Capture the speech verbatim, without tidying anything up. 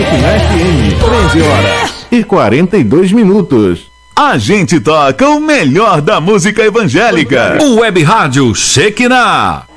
Shekinah F M, treze horas e quarenta e dois minutos. A gente toca o melhor da música evangélica. O Web Rádio Shekinah.